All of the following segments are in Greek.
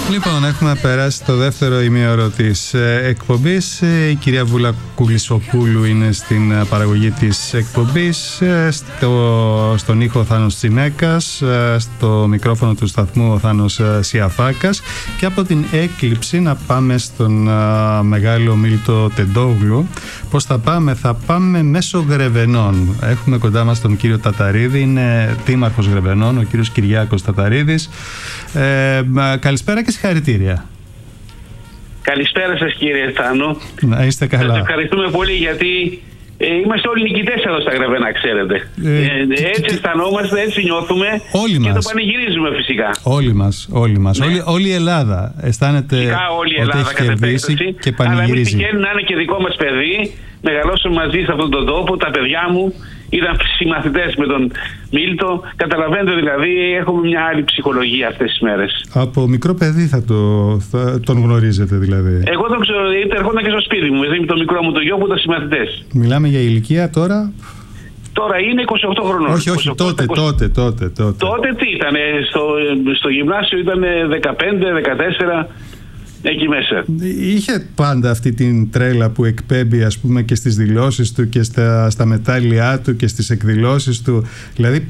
Λοιπόν, έχουμε περάσει το δεύτερο ημίωρο της εκπομπής. Η κυρία Βούλα Κουλισσοπούλου είναι στην παραγωγή της εκπομπής. Στον ήχο ο Θάνος Τσιμέκας, στο μικρόφωνο του σταθμού ο Θάνος Σιαφάκας. Και από την έκλειψη να πάμε στον μεγάλο Μίλτο Τεντόγλου. Πώς θα πάμε? Θα πάμε μέσω Γρεβενών. Έχουμε κοντά μας τον κύριο Ταταρίδη, είναι δήμαρχος Γρεβενών, ο κύριος Κυριάκος Ταταρίδης. Καλησπέρα και συγχαρητήρια. Καλησπέρα σας, κύριε Θάνο. Να είστε καλά. Σας ευχαριστούμε πολύ, γιατί είμαστε όλοι νικητές εδώ στα Γρεβενά, ξέρετε. Έτσι αισθανόμαστε, έτσι νιώθουμε. Όλοι και μας. το πανηγυρίζουμε φυσικά. Όλοι μας. Ναι. Όλη η Ελλάδα αισθάνεται όλη η ότι Ελλάδα έχει κερδίσει και πανηγυρίζει. Αλλά εμείς τυχαίνει να είναι και δικό μας παιδί. Μεγαλώσαμε μαζί σε αυτόν τον τόπο. Τα παιδιά μου ήταν συμμαθητές με τον Μίλτο. Καταλαβαίνετε, δηλαδή, έχουμε μια άλλη ψυχολογία αυτές τις μέρες. Από μικρό παιδί θα τον γνωρίζετε, δηλαδή. Εγώ τον ξέρω, ερχόταν και στο σπίτι μου, με το μικρό μου το γιο που ήταν συμμαθητές. Μιλάμε για ηλικία τώρα. Τώρα είναι 28 χρονών. Όχι, 28, τότε. Τότε τι ήταν, στο γυμνάσιο ήταν 15, 14. Εκεί μέσα. Είχε πάντα αυτή την τρέλα που εκπέμπει, ας πούμε, και στις δηλώσεις του και στα μετάλλια του και στις εκδηλώσεις του. Δηλαδή,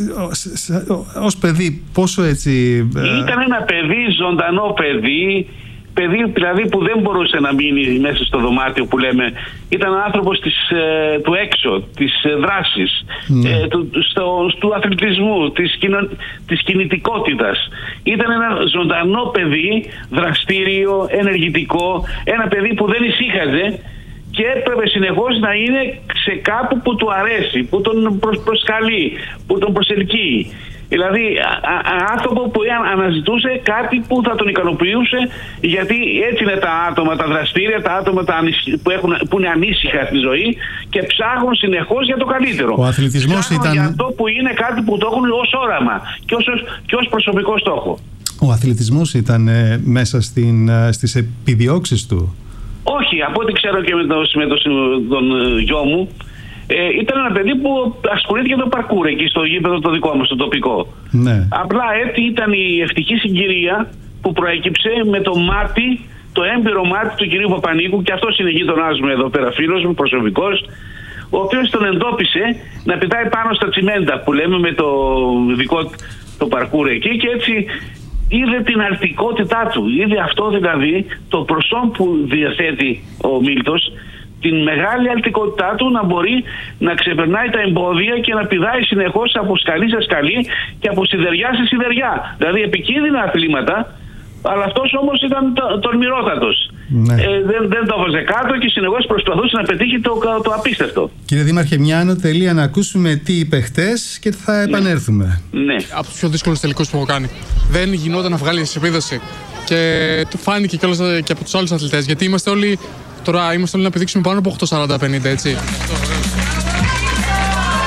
ως παιδί, πόσο έτσι... Ήταν ένα παιδί, ζωντανό παιδί δηλαδή που δεν μπορούσε να μείνει μέσα στο δωμάτιο που λέμε. Ήταν άνθρωπος του έξω, της δράσης, του αθλητισμού, της κινητικότητας. Ήταν ένα ζωντανό παιδί, δραστήριο, ενεργητικό, ένα παιδί που δεν ησύχαζε και έπρεπε συνεχώς να είναι σε κάπου που του αρέσει, που τον προσκαλεί, που τον προσελκύει. Δηλαδή άνθρωπο που αναζητούσε κάτι που θα τον ικανοποιούσε, γιατί έτσι είναι τα άτομα, τα δραστήρια, τα άτομα που είναι ανήσυχα στη ζωή και ψάχνουν συνεχώς για το καλύτερο. Ο αθλητισμός ήταν... για αυτό που είναι κάτι που το έχουν ως όραμα και ως προσωπικό στόχο. Ο αθλητισμός ήταν μέσα στις επιδιώξεις του. Όχι, από ό,τι ξέρω και με τον γιο μου, ήταν ένα παιδί που ασχολήθηκε με το παρκούρ εκεί στο γήπεδο το δικό μας, το τοπικό. Ναι. Απλά έτσι ήταν η ευτυχή συγκυρία που προέκυψε με το μάτι, το έμπειρο μάτι του κυρίου Παπανίκου, και αυτός είναι γείτονάς μου εδώ πέρα, φίλος μου, προσωπικός, ο οποίος τον εντόπισε να πετάει πάνω στα τσιμέντα που λέμε με το δικό το παρκούρ εκεί, και έτσι είδε την αλτικότητά του. Είδε αυτό, δηλαδή το προσόν που διαθέτει ο Μίλτος, την μεγάλη αλτικότητά του να μπορεί να ξεπερνάει τα εμπόδια και να πηδάει συνεχώς από σκαλή σε σκαλή και από σιδεριά σε σιδεριά. Δηλαδή επικίνδυνα αθλήματα, αλλά αυτός όμως ήταν τολμηρότατος. Ναι. Δεν το έβαζε κάτω και συνεχώς προσπαθούσε να πετύχει το απίστευτο. Κύριε Δήμαρχε, μια ανωτελεία να ακούσουμε τι είπε χτες και θα επανέλθουμε. Ναι. Από τους πιο δύσκολους τελικούς που έχω κάνει. Δεν γινόταν να βγάλει σε επίδοση. Και το φάνηκε κιόλας και από τους άλλους αθλητές, γιατί είμαστε όλοι. Τώρα είμαστε όλοι να πηδήξουμε πάνω από 8,40-50, έτσι.